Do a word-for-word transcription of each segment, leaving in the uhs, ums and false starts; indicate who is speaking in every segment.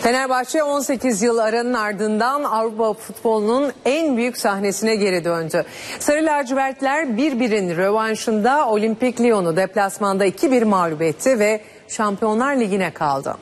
Speaker 1: Fenerbahçe on sekiz yıl aranın ardından Avrupa futbolunun en büyük sahnesine geri döndü. Sarı lacivertler bir birin rövanşında Olimpik Lyon'u deplasmanda iki bir mağlup etti ve Şampiyonlar Ligi'ne kaldı.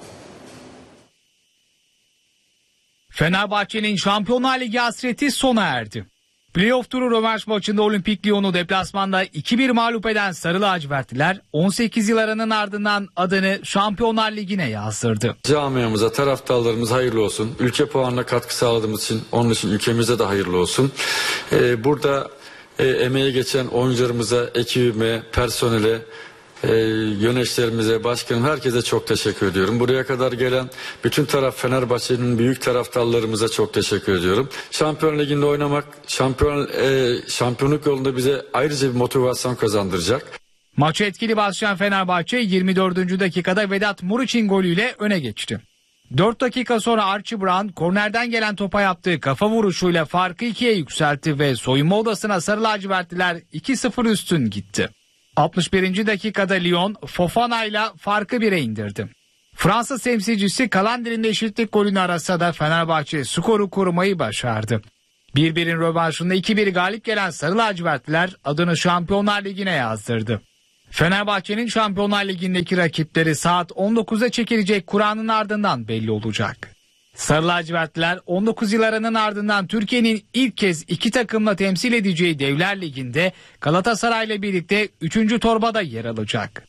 Speaker 2: Fenerbahçe'nin Şampiyonlar Ligi hasreti sona erdi. Playoff turu rövanş maçında Olimpik Lyon'u deplasmanda iki bir mağlup eden Sarı lacivertliler on sekiz yıl aranın ardından adını Şampiyonlar Ligi'ne yazdırdı.
Speaker 3: Camiamıza, taraftarlarımıza hayırlı olsun. Ülke puanına katkı sağladığımız için, onun için ülkemize de hayırlı olsun. Ee, burada e, emeğe geçen oyuncularımıza, ekibime, personele, e, yöneticilerimize, başkanım, herkese çok teşekkür ediyorum. Buraya kadar gelen bütün taraf Fenerbahçe'nin büyük taraftarlarımıza çok teşekkür ediyorum. Şampiyon Ligi'nde oynamak, şampiyon e, şampiyonluk yolunda bize ayrıca bir motivasyon kazandıracak.
Speaker 2: Maçı etkili başlayan Fenerbahçe yirmi dördüncü dakikada Vedat Muriç'in golüyle öne geçti. dört dakika sonra Archie Brown kornerden gelen topa yaptığı kafa vuruşuyla farkı ikiye yükseltti ve soyunma odasına Sarı lacivertliler iki sıfır üstün gitti. altmış birinci dakikada Lyon Fofana ile farkı bire indirdi. Fransız temsilcisi kalan dilinde eşitlik golünü arasa da Fenerbahçe skoru korumayı başardı. bir birin rövanşında iki bir galip gelen Sarı lacivertliler adını Şampiyonlar Ligi'ne yazdırdı. Fenerbahçe'nin Şampiyonlar Ligi'ndeki rakipleri saat on dokuzda çekilecek kuranın ardından belli olacak. Sarı lacivertliler on dokuz yıl aranın ardından Türkiye'nin ilk kez iki takımla temsil edeceği Devler Ligi'nde Galatasaray'la birlikte üçüncü torbada yer alacak.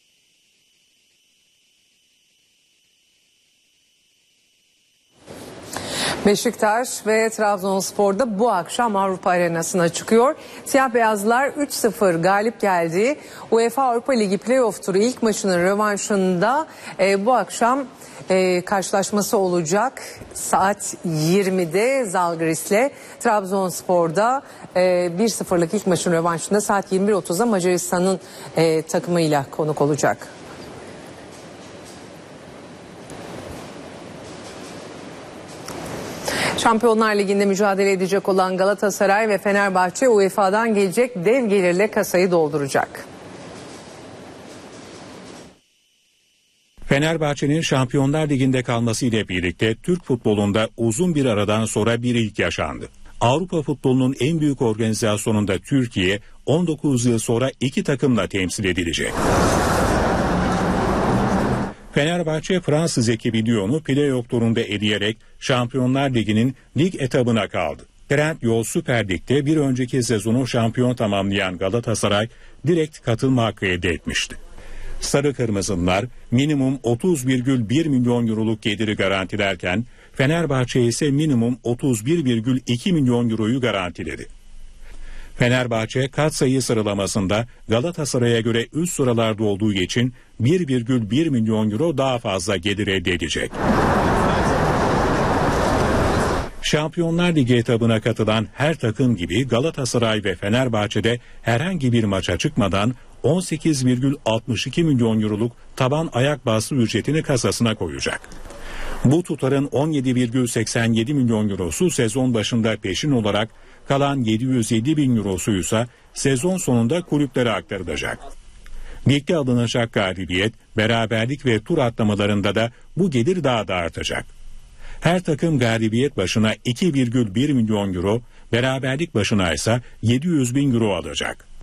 Speaker 1: Beşiktaş ve Trabzonspor'da bu akşam Avrupa arenasına çıkıyor. Siyah beyazlar üç sıfır galip geldiği UEFA Avrupa Ligi playoff turu ilk maçının rövanşında e, bu akşam e, karşılaşması olacak. Saat yirmide Zalgiris'le Trabzonspor'da e, bir sıfırlık ilk maçın rövanşında saat yirmi bir otuzda Macaristan'ın e, takımıyla konuk olacak. Şampiyonlar Ligi'nde mücadele edecek olan Galatasaray ve Fenerbahçe U E F A'dan gelecek dev gelirle kasayı dolduracak.
Speaker 4: Fenerbahçe'nin Şampiyonlar Ligi'nde kalması ile birlikte Türk futbolunda uzun bir aradan sonra bir ilk yaşandı. Avrupa futbolunun en büyük organizasyonunda Türkiye on dokuz yıl sonra iki takımla temsil edilecek. Fenerbahçe Fransız ekibi Lyon'u play-off turunda eleyerek Şampiyonlar Ligi'nin lig etabına kaldı. Trendyol Süper Lig'de bir önceki sezonu şampiyon tamamlayan Galatasaray direkt katılma hakkı elde etmişti. Sarı Kırmızılar minimum otuz virgül bir milyon euroluk geliri garantilerken Fenerbahçe ise minimum otuz bir virgül iki milyon euroyu garantiledi. Fenerbahçe katsayı sıralamasında Galatasaray'a göre üst sıralarda olduğu için bir virgül bir milyon euro daha fazla gelir elde edecek. Şampiyonlar Ligi etabına katılan her takım gibi Galatasaray ve Fenerbahçe'de herhangi bir maça çıkmadan on sekiz virgül altmış iki milyon euroluk taban ayak bastı ücretini kasasına koyacak. Bu tutarın on yedi virgül seksen yedi milyon eurosu sezon başında peşin olarak, kalan yedi yüz yedi bin eurosu ise sezon sonunda kulüplere aktarılacak. Ligde alınacak galibiyet, beraberlik ve tur atlamalarında da bu gelir daha da artacak. Her takım galibiyet başına iki virgül bir milyon euro, beraberlik başına ise yedi yüz bin euro alacak.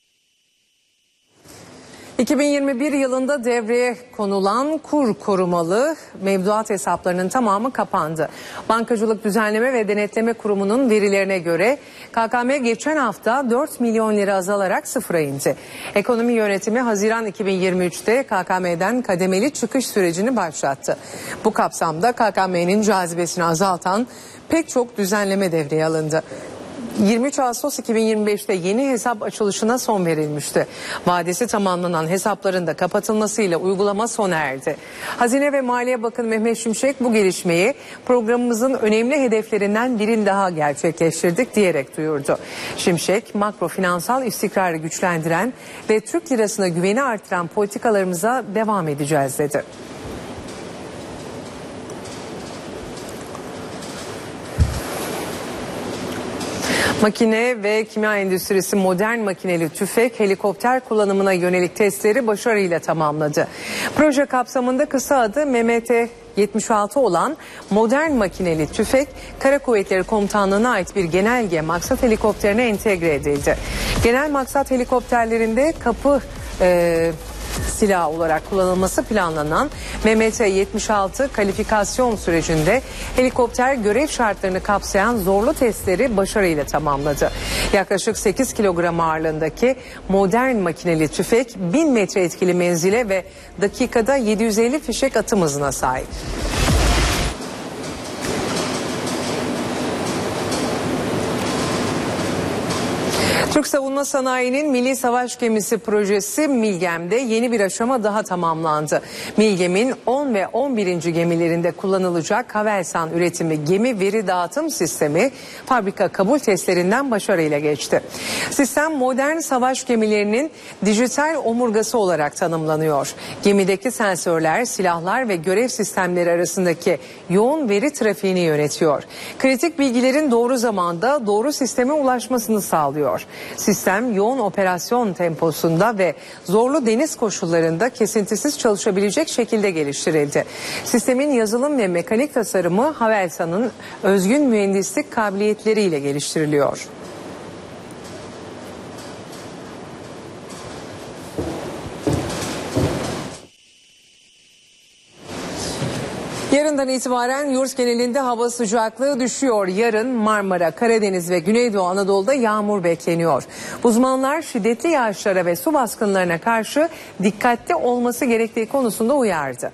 Speaker 1: iki bin yirmi bir yılında devreye konulan kur korumalı mevduat hesaplarının tamamı kapandı. Bankacılık Düzenleme ve Denetleme Kurumu'nun verilerine göre K K M geçen hafta dört milyon lira azalarak sıfıra indi. Ekonomi Yönetimi Haziran iki bin yirmi üçte K K M'den kademeli çıkış sürecini başlattı. Bu kapsamda K K M'nin cazibesini azaltan pek çok düzenleme devreye alındı. yirmi üç Ağustos iki bin yirmi beşte yeni hesap açılışına son verilmişti. Vadesi tamamlanan hesapların da kapatılmasıyla uygulama sona erdi. Hazine ve Maliye Bakanı Mehmet Şimşek bu gelişmeyi programımızın önemli hedeflerinden birini daha gerçekleştirdik diyerek duyurdu. Şimşek, makro finansal istikrarı güçlendiren ve Türk lirasına güveni artıran politikalarımıza devam edeceğiz dedi. Makine ve kimya endüstrisi modern makineli tüfek helikopter kullanımına yönelik testleri başarıyla tamamladı. Proje kapsamında kısa adı M M T yetmiş altı olan modern makineli tüfek Kara Kuvvetleri Komutanlığı'na ait bir genelge maksat helikopterine entegre edildi. Genel maksat helikopterlerinde kapı e, silah olarak kullanılması planlanan M M T yetmiş altı kalifikasyon sürecinde helikopter görev şartlarını kapsayan zorlu testleri başarıyla tamamladı. Yaklaşık sekiz kilogram ağırlığındaki modern makineli tüfek bin metre etkili menzile ve dakikada yedi yüz elli fişek atım hızına sahip. Türk Savunma Sanayi'nin Milli Savaş Gemisi projesi Milgem'de yeni bir aşama daha tamamlandı. Milgem'in on ve on birinci gemilerinde kullanılacak Havelsan üretimi gemi veri dağıtım sistemi fabrika kabul testlerinden başarıyla geçti. Sistem modern savaş gemilerinin dijital omurgası olarak tanımlanıyor. Gemideki sensörler, silahlar ve görev sistemleri arasındaki yoğun veri trafiğini yönetiyor. Kritik bilgilerin doğru zamanda doğru sisteme ulaşmasını sağlıyor. Sistem yoğun operasyon temposunda ve zorlu deniz koşullarında kesintisiz çalışabilecek şekilde geliştirildi. Sistemin yazılım ve mekanik tasarımı Havelsan'ın özgün mühendislik kabiliyetleriyle geliştiriliyor. Yarından itibaren yurt genelinde hava sıcaklığı düşüyor. Yarın Marmara, Karadeniz ve Güneydoğu Anadolu'da yağmur bekleniyor. Uzmanlar şiddetli yağışlara ve su baskınlarına karşı dikkatli olması gerektiği konusunda uyardı.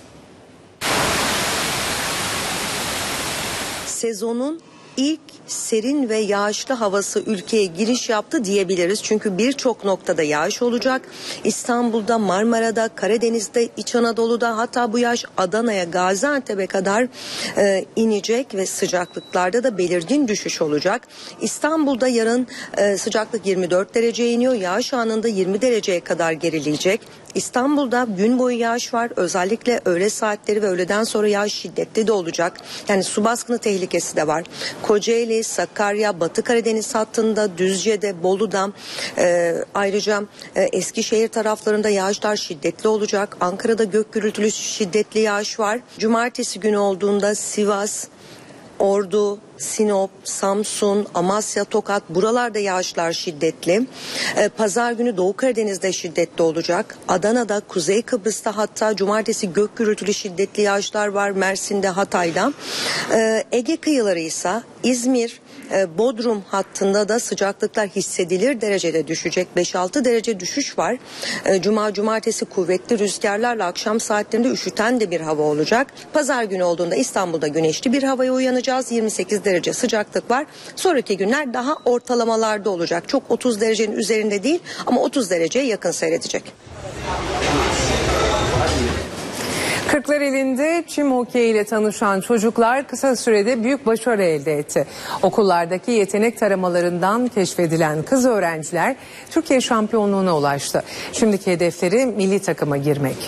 Speaker 5: Sezonun ilk serin ve yağışlı havası ülkeye giriş yaptı diyebiliriz. Çünkü birçok noktada yağış olacak. İstanbul'da, Marmara'da, Karadeniz'de, İç Anadolu'da, hatta bu yağış Adana'ya, Gaziantep'e kadar e, inecek ve sıcaklıklarda da belirgin düşüş olacak. İstanbul'da yarın e, sıcaklık yirmi dört dereceye iniyor. Yağış anında yirmi dereceye kadar gerileyecek. İstanbul'da gün boyu yağış var. Özellikle öğle saatleri ve öğleden sonra yağış şiddetli de olacak. Yani su baskını tehlikesi de var. Kocaeli, Sakarya, Batı Karadeniz hattında, Düzce'de, Bolu'da, e, ayrıca e, Eskişehir taraflarında yağışlar şiddetli olacak. Ankara'da gök gürültülü şiddetli yağış var. Cumartesi günü olduğunda Sivas, Ordu, Sinop, Samsun, Amasya, Tokat, buralarda yağışlar şiddetli. Ee, Pazar günü Doğu Karadeniz'de şiddetli olacak. Adana'da, Kuzey Kıbrıs'ta, hatta cumartesi gök gürültülü şiddetli yağışlar var. Mersin'de, Hatay'da. Ee, Ege kıyıları ise İzmir, e, Bodrum hattında da sıcaklıklar hissedilir derecede düşecek. beş altı derece düşüş var. E, Cuma, cumartesi kuvvetli rüzgarlarla akşam saatlerinde üşüten de bir hava olacak. Pazar günü olduğunda İstanbul'da güneşli bir havaya uyanacağız. yirmi sekiz derece sıcaklık var. Sonraki günler daha ortalamalarda olacak. Çok otuz derecenin üzerinde değil ama otuz dereceye yakın seyredecek.
Speaker 1: Kırklareli'nde çim hokeyi ile tanışan çocuklar kısa sürede büyük başarı elde etti. Okullardaki yetenek taramalarından keşfedilen kız öğrenciler Türkiye şampiyonluğuna ulaştı. Şimdiki hedefleri milli takıma girmek.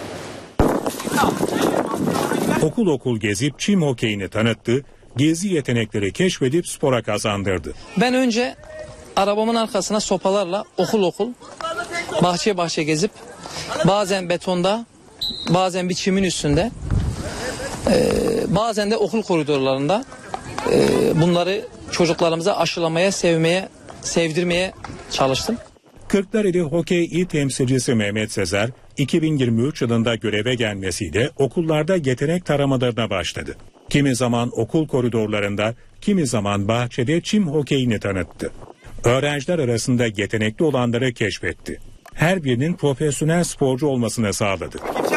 Speaker 4: Okul okul gezip çim hokeyini tanıttı, gezi yetenekleri keşfedip spora kazandırdı.
Speaker 6: Ben önce arabamın arkasına sopalarla okul okul, bahçe bahçe gezip bazen betonda, bazen bir çimin üstünde, e, bazen de okul koridorlarında e, bunları çocuklarımıza aşılamaya, sevmeye, sevdirmeye çalıştım.
Speaker 4: Kırklareli Hokey İl Temsilcisi Mehmet Sezer, iki bin yirmi üç yılında göreve gelmesiyle okullarda yetenek taramalarına başladı. Kimi zaman okul koridorlarında, kimi zaman bahçede çim hokeyini tanıttı. Öğrenciler arasında yetenekli olanları keşfetti. Her birinin profesyonel sporcu olmasını sağladı.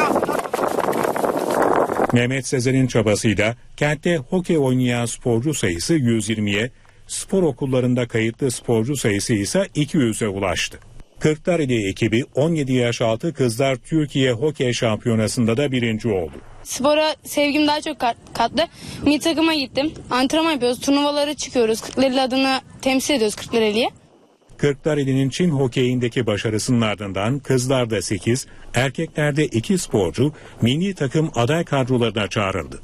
Speaker 4: Mehmet Sezer'in çabasıyla kentte hokey oynayan sporcu sayısı yüz yirmiye, spor okullarında kayıtlı sporcu sayısı ise iki yüze ulaştı. Kırklareli ekibi on yedi yaş altı kızlar Türkiye Hokey Şampiyonası'nda da birinci oldu.
Speaker 7: Spora sevgim daha çok katlı. Milli takıma gittim. Antrenman yapıyoruz. Turnuvalara çıkıyoruz. Kırklareli adını temsil ediyoruz Kırklareli'ye.
Speaker 4: Kırklareli'nin çim hokeyindeki başarısının ardından kızlarda sekiz, erkeklerde iki sporcu milli takım aday kadrolarına çağrıldı.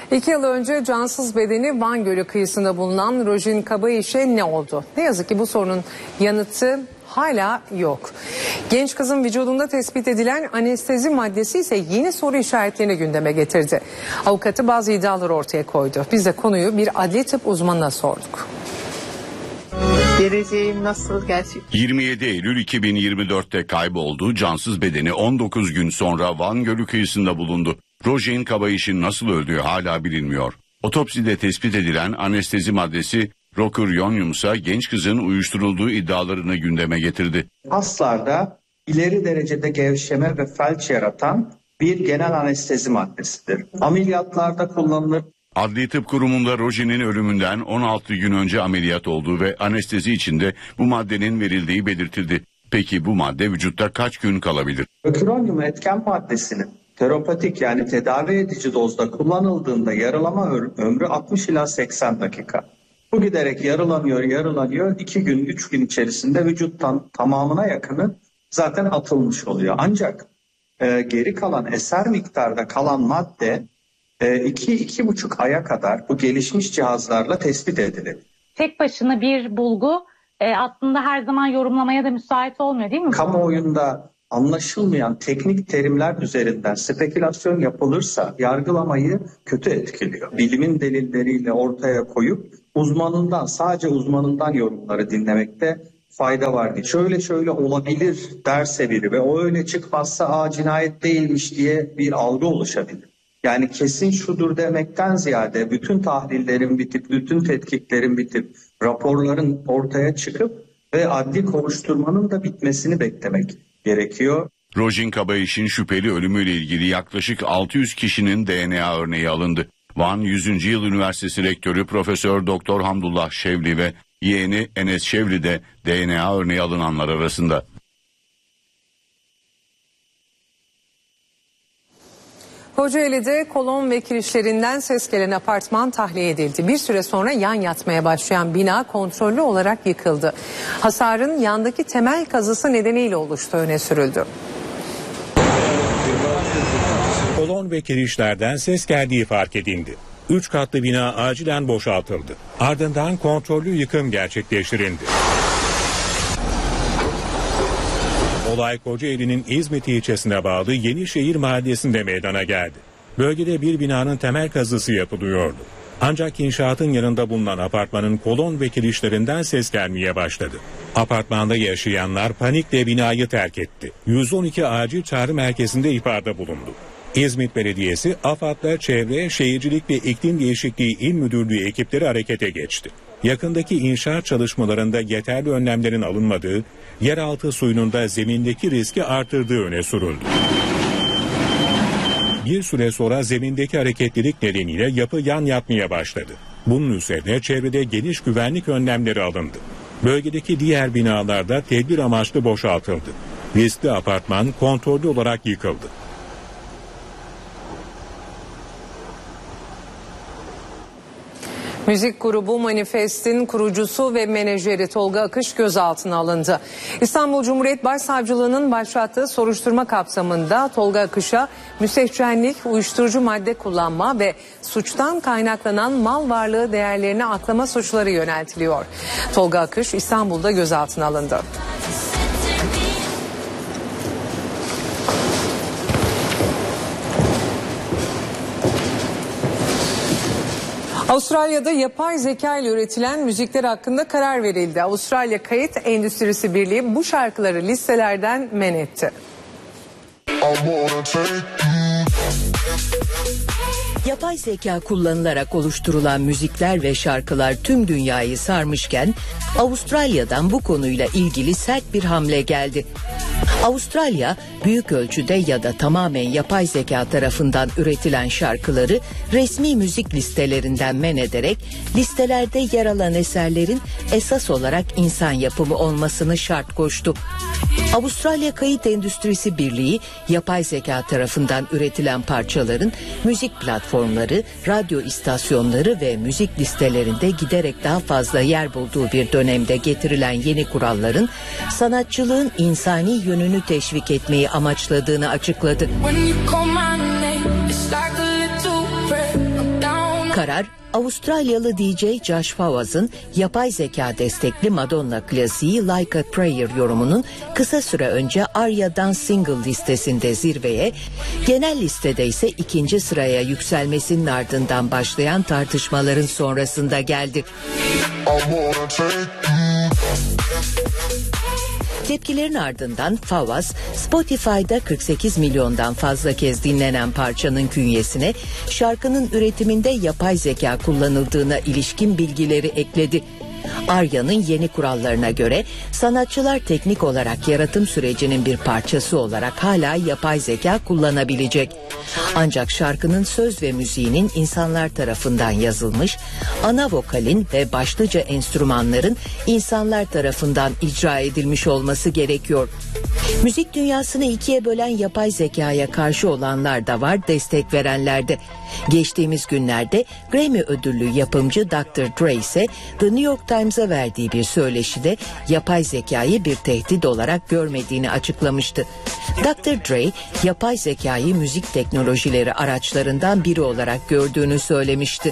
Speaker 1: İki yıl önce cansız bedeni Van Gölü kıyısında bulunan Rojin Kabayiş'e ne oldu? Ne yazık ki bu sorunun yanıtı hala yok. Genç kızın vücudunda tespit edilen anestezi maddesi ise yeni soru işaretlerini gündeme getirdi. Avukatı bazı iddiaları ortaya koydu. Biz de konuyu bir adli tıp uzmanına sorduk.
Speaker 8: Geleceğim nasıl gerçek?
Speaker 9: yirmi yedi Eylül iki bin yirmi dörtte kayboldu. Cansız bedeni on dokuz gün sonra Van Gölü kıyısında bulundu. Rojin Kabayiş'in nasıl öldüğü hala bilinmiyor. Otopside tespit edilen anestezi maddesi roküronyum ise genç kızın uyuşturulduğu iddialarını gündeme getirdi.
Speaker 10: Hastalarda ileri derecede gevşeme ve felç yaratan bir genel anestezi maddesidir. Ameliyatlarda kullanılır.
Speaker 9: Adli Tıp Kurumu'nda Rojin'in ölümünden on altı gün önce ameliyat olduğu ve anestezi içinde bu maddenin verildiği belirtildi. Peki bu madde vücutta kaç gün kalabilir?
Speaker 10: Roküronyum etken maddesinin terapatik yani tedavi edici dozda kullanıldığında yaralama ömrü altmış ila seksen dakika. Bu giderek yarılanıyor, yarılanıyor. iki gün, üç gün içerisinde vücuttan tamamına yakını zaten atılmış oluyor. Ancak e, geri kalan eser miktarda kalan madde iki iki buçuk aya kadar bu gelişmiş cihazlarla tespit edilir.
Speaker 11: Tek başına bir bulgu e, aslında her zaman yorumlamaya da müsait olmuyor değil mi?
Speaker 10: Kamuoyunda anlaşılmayan teknik terimler üzerinden spekülasyon yapılırsa yargılamayı kötü etkiliyor. Bilimin delilleriyle ortaya koyup uzmanından, sadece uzmanından yorumları dinlemekte fayda var. Şöyle şöyle olabilir derse biri ve o öyle çıkmazsa aa cinayet değilmiş diye bir algı oluşabilir. Yani kesin şudur demekten ziyade bütün tahlillerin bitip, bütün tetkiklerin bitip, raporların ortaya çıkıp ve adli kovuşturmanın da bitmesini beklemek gerekiyor.
Speaker 9: Rojin Kabayiş'in şüpheli ölümüyle ilgili yaklaşık altı yüz kişinin D N A örneği alındı. Van yüzüncü Yıl Üniversitesi Rektörü Profesör Doktor Hamdullah Şevli ve yeğeni Enes Şevli de D N A örneği alınanlar arasında.
Speaker 1: Kocaeli'de kolon ve kirişlerinden ses gelen apartman tahliye edildi. Bir süre sonra yan yatmaya başlayan bina kontrollü olarak yıkıldı. Hasarın yandaki temel kazısı nedeniyle oluştuğu öne sürüldü.
Speaker 4: Kolon ve kirişlerden ses geldiği fark edildi. Üç katlı bina acilen boşaltıldı. Ardından kontrollü yıkım gerçekleştirildi. Olay Kocaeli'nin İzmit ilçesine bağlı Yenişehir mahallesinde meydana geldi. Bölgede bir binanın temel kazısı yapılıyordu. Ancak inşaatın yanında bulunan apartmanın kolon ve kirişlerinden ses gelmeye başladı. Apartmanda yaşayanlar panikle binayı terk etti. yüz on iki acil çağrı merkezinde ihbarda bulundu. İzmit Belediyesi, AFAD'la Çevre, Şehircilik ve İklim Değişikliği İl Müdürlüğü ekipleri harekete geçti. Yakındaki inşaat çalışmalarında yeterli önlemlerin alınmadığı, yeraltı suyunun da zemindeki riski artırdığı öne sürüldü. Bir süre sonra zemindeki hareketlilik nedeniyle yapı yan yatmaya başladı. Bunun üzerine çevrede geniş güvenlik önlemleri alındı. Bölgedeki diğer binalarda tedbir amaçlı boşaltıldı. Riskli apartman kontrollü olarak yıkıldı.
Speaker 1: Müzik grubu Manifest'in kurucusu ve menajeri Tolga Akış gözaltına alındı. İstanbul Cumhuriyet Başsavcılığı'nın başlattığı soruşturma kapsamında Tolga Akış'a müstehcenlik, uyuşturucu madde kullanma ve suçtan kaynaklanan mal varlığı değerlerini aklama suçları yöneltiliyor. Tolga Akış İstanbul'da gözaltına alındı. Avustralya'da yapay zeka ile üretilen müzikler hakkında karar verildi. Avustralya Kayıt Endüstrisi Birliği bu şarkıları listelerden men etti.
Speaker 12: Yapay zeka kullanılarak oluşturulan müzikler ve şarkılar tüm dünyayı sarmışken Avustralya'dan bu konuyla ilgili sert bir hamle geldi. Avustralya büyük ölçüde ya da tamamen yapay zeka tarafından üretilen şarkıları resmi müzik listelerinden men ederek listelerde yer alan eserlerin esas olarak insan yapımı olmasını şart koştu. Avustralya Kayıt Endüstrisi Birliği yapay zeka tarafından üretilen parçaların müzik platformları, radyo istasyonları ve müzik listelerinde giderek daha fazla yer bulduğu bir dönemde getirilen yeni kuralların sanatçılığın insani yönünü teşvik etmeyi amaçladığını açıkladı. Karar, Avustralyalı D J Josh Fawaz'ın yapay zeka destekli Madonna klasiği Like a Prayer yorumunun kısa süre önce Arya Dance Single listesinde zirveye, genel listede ise ikinci sıraya yükselmesinin ardından başlayan tartışmaların sonrasında geldi. Tepkilerin ardından Fawaz, Spotify'da kırk sekiz milyondan fazla kez dinlenen parçanın künyesine şarkının üretiminde yapay zeka kullanıldığına ilişkin bilgileri ekledi. Arya'nın yeni kurallarına göre sanatçılar teknik olarak yaratım sürecinin bir parçası olarak hala yapay zeka kullanabilecek. Ancak şarkının söz ve müziğinin insanlar tarafından yazılmış, ana vokalin ve başlıca enstrümanların insanlar tarafından icra edilmiş olması gerekiyor. Müzik dünyasını ikiye bölen yapay zekaya karşı olanlar da var, destek verenler de. Geçtiğimiz günlerde Grammy ödüllü yapımcı doktor Dre ise The New York Times'a verdiği bir söyleşide yapay zekayı bir tehdit olarak görmediğini açıklamıştı. doktor Dre, yapay zekayı müzik teknolojileri araçlarından biri olarak gördüğünü söylemişti.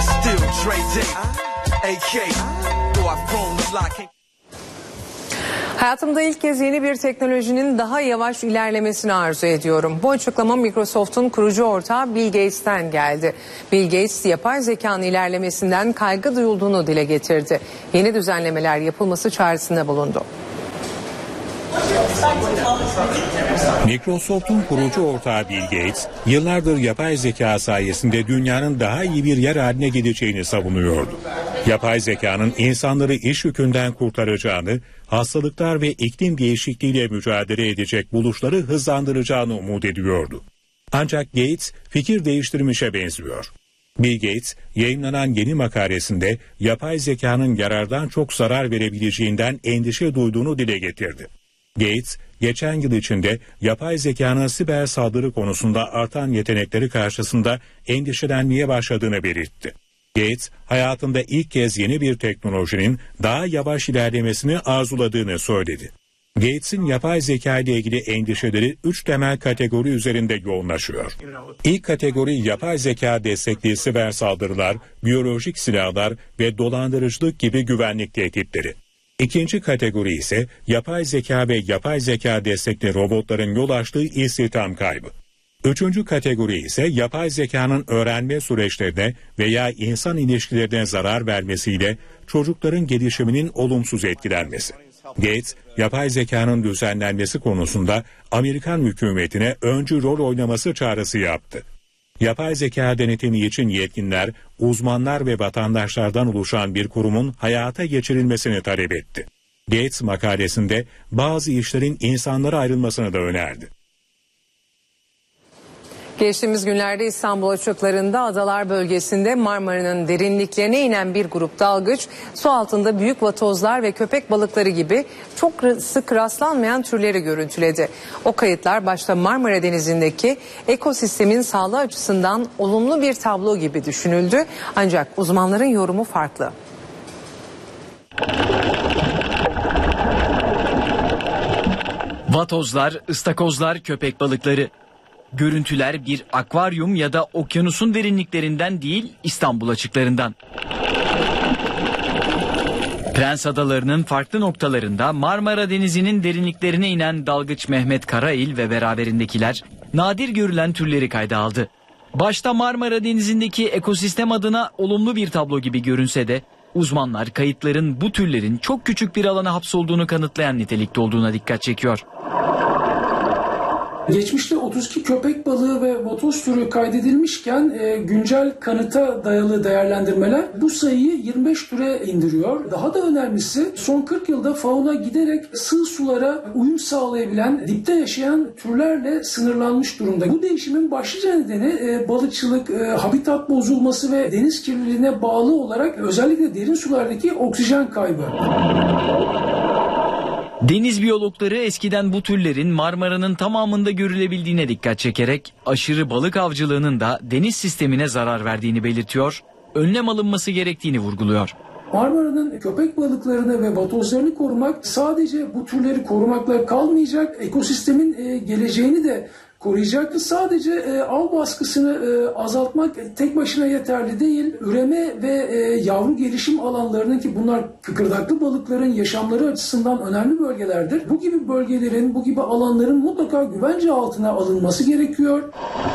Speaker 1: Hayatımda ilk kez yeni bir teknolojinin daha yavaş ilerlemesini arzu ediyorum. Bu açıklama Microsoft'un kurucu ortağı Bill Gates'ten geldi. Bill Gates, yapay zekanın ilerlemesinden kaygı duyulduğunu dile getirdi. Yeni düzenlemeler yapılması çağrısında bulundu.
Speaker 4: Microsoft'un kurucu ortağı Bill Gates, yıllardır yapay zeka sayesinde dünyanın daha iyi bir yer haline geleceğini savunuyordu. Yapay zekanın insanları iş yükünden kurtaracağını, hastalıklar ve iklim değişikliğiyle mücadele edecek buluşları hızlandıracağını umut ediyordu. Ancak Gates fikir değiştirmişe benziyor. Bill Gates, yayınlanan yeni makalesinde yapay zekanın yarardan çok zarar verebileceğinden endişe duyduğunu dile getirdi. Gates, geçen yıl içinde yapay zekanın siber saldırı konusunda artan yetenekleri karşısında endişelenmeye başladığını belirtti. Gates, hayatında ilk kez yeni bir teknolojinin daha yavaş ilerlemesini arzuladığını söyledi. Gates'in yapay zeka ile ilgili endişeleri üç temel kategori üzerinde yoğunlaşıyor. İlk kategori yapay zeka destekli siber saldırılar, biyolojik silahlar ve dolandırıcılık gibi güvenlik tehditleri. İkinci kategori ise yapay zeka ve yapay zeka destekli robotların yol açtığı istihdam kaybı. Üçüncü kategori ise yapay zekanın öğrenme süreçlerine veya insan ilişkilerine zarar vermesiyle çocukların gelişiminin olumsuz etkilenmesi. Gates, yapay zekanın düzenlenmesi konusunda Amerikan hükümetine öncü rol oynaması çağrısı yaptı. Yapay zeka denetimi için yetkinler, uzmanlar ve vatandaşlardan oluşan bir kurumun hayata geçirilmesini talep etti. Gates makalesinde bazı işlerin insanlara ayrılmasını da önerdi.
Speaker 1: Geçtiğimiz günlerde İstanbul açıklarında Adalar bölgesinde Marmara'nın derinliklerine inen bir grup dalgıç su altında büyük vatozlar ve köpek balıkları gibi çok sık rastlanmayan türleri görüntüledi. O kayıtlar başta Marmara Denizi'ndeki ekosistemin sağlığı açısından olumlu bir tablo gibi düşünüldü. Ancak uzmanların yorumu farklı.
Speaker 8: Vatozlar, ıstakozlar, köpek balıkları. Görüntüler bir akvaryum ya da okyanusun derinliklerinden değil, İstanbul açıklarından. Prens Adaları'nın farklı noktalarında Marmara Denizi'nin derinliklerine inen dalgıç Mehmet Karail ve beraberindekiler nadir görülen türleri kayda aldı. Başta Marmara Denizi'ndeki ekosistem adına olumlu bir tablo gibi görünse de uzmanlar kayıtların bu türlerin çok küçük bir alana hapsolduğunu kanıtlayan nitelikte olduğuna dikkat çekiyor.
Speaker 13: Geçmişte otuz iki köpek balığı ve vatoz türü kaydedilmişken e, güncel kanıta dayalı değerlendirmeler bu sayıyı yirmi beş türe indiriyor. Daha da önemlisi son kırk yılda fauna giderek sığ sulara uyum sağlayabilen, dipte yaşayan türlerle sınırlanmış durumda. Bu değişimin başlıca nedeni e, balıkçılık, e, habitat bozulması ve deniz kirliliğine bağlı olarak özellikle derin sulardaki oksijen kaybı.
Speaker 8: Deniz biyologları eskiden bu türlerin Marmara'nın tamamında görülebildiğine dikkat çekerek aşırı balık avcılığının da deniz sistemine zarar verdiğini belirtiyor, önlem alınması gerektiğini vurguluyor.
Speaker 13: Marmara'nın köpek balıklarını ve vatozlarını korumak sadece bu türleri korumakla kalmayacak, ekosistemin geleceğini de koruyacaktır. Sadece e, av baskısını e, azaltmak tek başına yeterli değil. Üreme ve e, yavru gelişim alanlarının, ki bunlar kıkırdaklı balıkların yaşamları açısından önemli bölgelerdir. Bu gibi bölgelerin, bu gibi alanların mutlaka güvence altına alınması gerekiyor.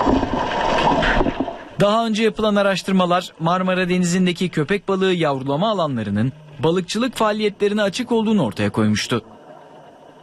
Speaker 8: Daha önce yapılan araştırmalar Marmara Denizi'ndeki köpek balığı yavrulama alanlarının balıkçılık faaliyetlerine açık olduğunu ortaya koymuştu.